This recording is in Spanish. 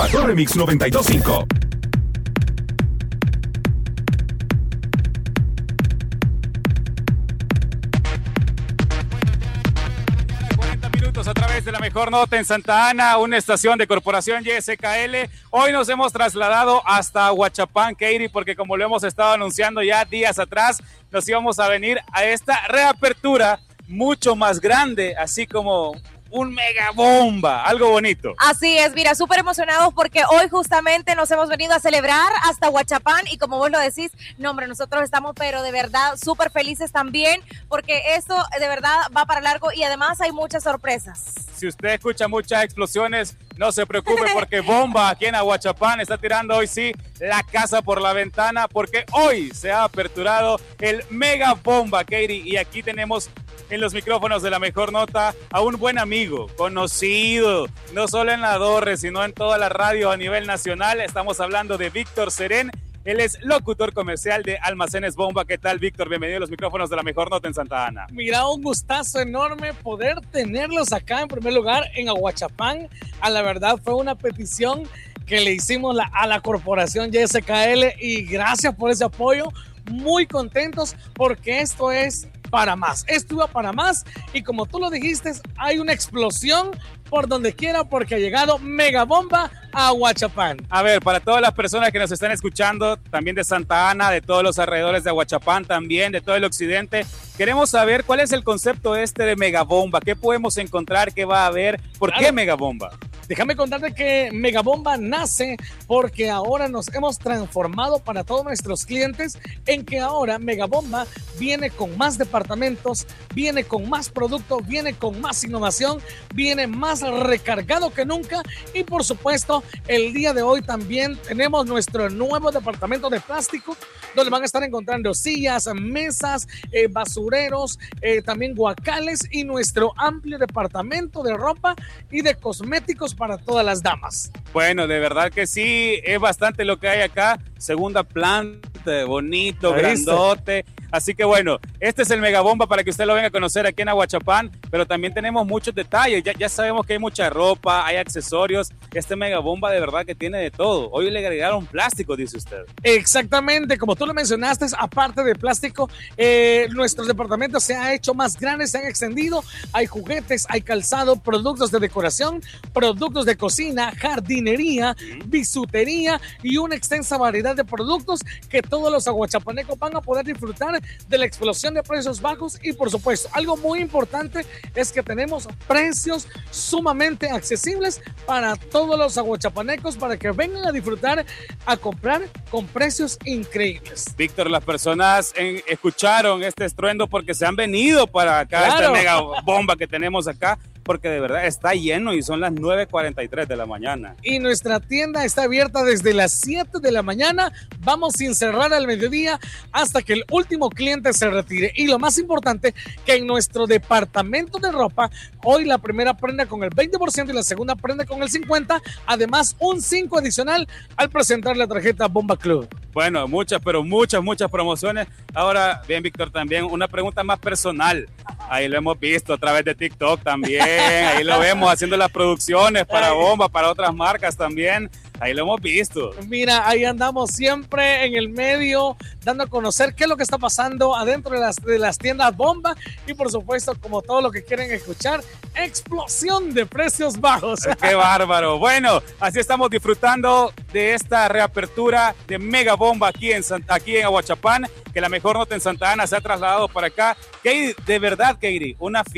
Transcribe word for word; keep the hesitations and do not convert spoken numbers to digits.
arroba Torremix noventa y dos punto cinco. A través de la mejor nota en Santa Ana, una estación de Corporación Y S K L. Hoy nos hemos trasladado hasta Huachapán, Katie, porque como lo hemos estado anunciando ya días atrás, nos íbamos a venir a esta reapertura mucho más grande, así como un mega bomba, algo bonito. Así es, mira, súper emocionados porque hoy justamente nos hemos venido a celebrar hasta Huachapán y como vos lo decís, no hombre, nosotros estamos pero de verdad súper felices también porque esto de verdad va para largo y además hay muchas sorpresas. Si usted escucha muchas explosiones, no se preocupe porque bomba aquí en Huachapán está tirando hoy sí la casa por la ventana porque hoy se ha aperturado el mega bomba, Katie, y aquí tenemos en los micrófonos de la mejor nota a un buen amigo, conocido, no solo en la Torre, sino en toda la radio a nivel nacional. Estamos hablando de Víctor Serén. Él es locutor comercial de Almacenes Bomba. ¿Qué tal, Víctor? Bienvenido a los micrófonos de la mejor nota en Santa Ana. Mira, un gustazo enorme poder tenerlos acá en primer lugar en Huachapán. A la verdad fue una petición que le hicimos la, a la corporación Y S K L y gracias por ese apoyo. Muy contentos porque esto es para más, esto iba para más y como tú lo dijiste, hay una explosión por donde quiera porque ha llegado mega bomba a Huachapán. A ver, para todas las personas que nos están escuchando, también de Santa Ana, de todos los alrededores de Huachapán, también de todo el occidente, queremos saber cuál es el concepto este de mega bomba, qué podemos encontrar, qué va a haber, por claro. ¿Qué mega bomba? Déjame contarte que Megabomba nace porque ahora nos hemos transformado para todos nuestros clientes en que ahora Megabomba viene con más departamentos, viene con más productos, viene con más innovación, viene más recargado que nunca y por supuesto el día de hoy también tenemos nuestro nuevo departamento de plástico donde van a estar encontrando sillas, mesas, eh, basureros, eh, también guacales y nuestro amplio departamento de ropa y de cosméticos para todas las damas. Bueno, de verdad que sí, es bastante lo que hay acá, segunda planta, bonito, grandote, así que bueno, este es el megabomba para que usted lo venga a conocer aquí en Huachapán, pero también tenemos muchos detalles, ya, ya sabemos que hay mucha ropa, hay accesorios, este megabomba de verdad que tiene de todo, hoy le agregaron plástico, dice usted. Exactamente, como tú lo mencionaste, aparte de plástico, eh, nuestros departamentos se han hecho más grandes, se han extendido, hay juguetes, hay calzado, productos de decoración, productos de cocina, jardinería, bisutería y una extensa variedad de productos que todos los aguachapanecos van a poder disfrutar de la explosión de precios bajos y por supuesto, algo muy importante es que tenemos precios sumamente accesibles para todos los aguachapanecos para que vengan a disfrutar, a comprar con precios increíbles. Víctor, las personas en, escucharon este estruendo porque se han venido para acá, claro. Esta mega bomba que tenemos acá, porque de verdad está lleno y son las nueve cuarenta y tres de la mañana. Y nuestra tienda está abierta desde las siete de la mañana, vamos sin cerrar al mediodía hasta que el último cliente se retire. Y lo más importante, que en nuestro departamento de ropa, hoy la primera prenda con el veinte por ciento y la segunda prenda con el cincuenta por ciento, además un cinco adicional al presentar la tarjeta Bomba Club. Bueno, muchas, pero muchas, muchas promociones. Ahora, bien, Víctor, también una pregunta más personal. Ahí lo hemos visto a través de TikTok también. Ahí lo vemos haciendo las producciones para Bomba, para otras marcas también. Ahí lo hemos visto. Mira, ahí andamos siempre en el medio, dando a conocer qué es lo que está pasando adentro de las, de las tiendas Bomba. Y por supuesto, como todo lo que quieren escuchar, explosión de precios bajos. ¡Qué bárbaro! Bueno, así estamos disfrutando de esta reapertura de Mega Bomba aquí en, aquí en Huachapán, que la mejor nota en Santa Ana se ha trasladado para acá. Que de verdad, Keiri, una